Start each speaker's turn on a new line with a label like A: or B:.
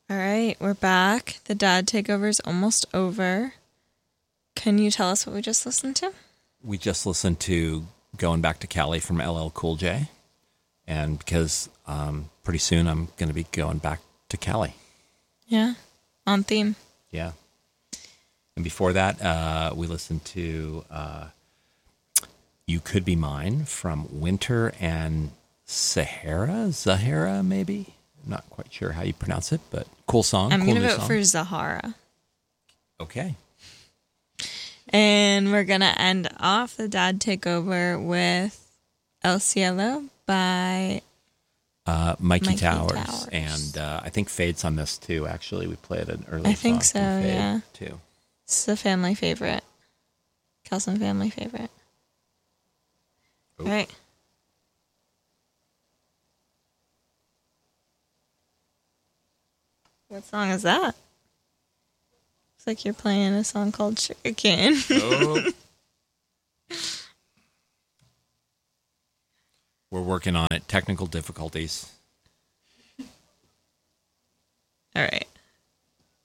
A: All right, we're back. The dad takeover is almost over. Can you tell us what we just listened to?
B: We just listened to Going Back to Cali from LL Cool J. And because pretty soon I'm going to be going back to Cali.
A: Yeah, on theme.
B: Yeah. And before that, we listened to You Could Be Mine from Winter and Zahara, maybe? I'm not quite sure how you pronounce it, but cool song.
A: I'm
B: cool
A: going to
B: new
A: vote
B: song.
A: for Zahara.
B: Okay.
A: And we're going to end off the dad takeover with El Cielo by
B: Mikey Towers. And I think Fade's on this too, actually. We played an earlier
A: I think
B: song
A: so,
B: from Fade
A: yeah.
B: too.
A: It's a family favorite. Kelson family favorite.
B: Oh.
A: All right. What song is that? Looks like you're playing a song called Sugarcane.
B: Oh. We're working on it. Technical difficulties.
A: All right.